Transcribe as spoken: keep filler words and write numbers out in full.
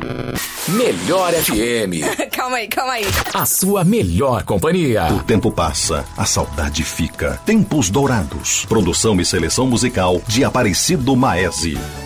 Melhor F M. Calma aí, calma aí. A sua melhor companhia. O tempo passa, a saudade fica. Tempos Dourados. Produção e seleção musical de Aparecido Maese.